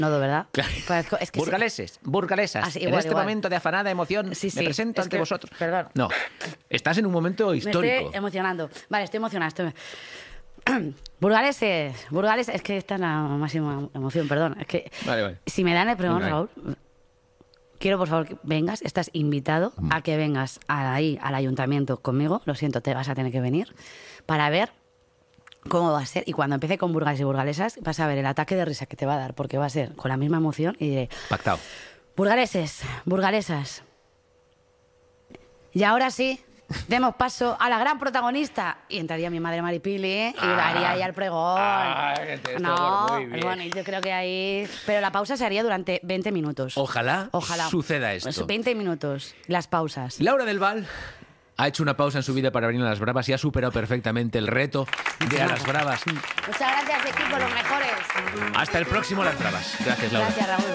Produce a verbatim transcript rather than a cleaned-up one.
No, de verdad. Claro. Es que burgaleses, burgalesas. Así, en igual, este igual. momento de afanada emoción Sí, sí. me presento Es ante que- vosotros. Perdón. No, estás en un momento Me histórico. estoy emocionando. Vale, estoy emocionada. Estoy... Burgaleses, burgaleses. Es que esta es la máxima emoción, perdón. Es que Vale, vale. si me dan el pregón, Venga. Raúl, quiero por favor que vengas. Estás invitado Mm. a que vengas ahí al ayuntamiento conmigo. Lo siento, te vas a tener que venir para ver cómo va a ser. Y cuando empiece con burgales y burgalesas, vas a ver el ataque de risa que te va a dar, porque va a ser con la misma emoción y diré, Pactado. burgaleses, burgalesas. Y ahora sí, demos paso a la gran protagonista. Y entraría mi madre Maripili ¿eh? y daría ahí al pregón. Ah, esto no, muy bien. bueno, yo creo que ahí... Pero la pausa se haría durante veinte minutos. Ojalá, Ojalá. suceda esto. veinte minutos, las pausas. Laura del Val ha hecho una pausa en su vida para venir a las Bravas y ha superado perfectamente el reto de a las Bravas. Muchas gracias, equipo, los mejores. Hasta el próximo Las Bravas. Gracias, Laura. Gracias, Raúl.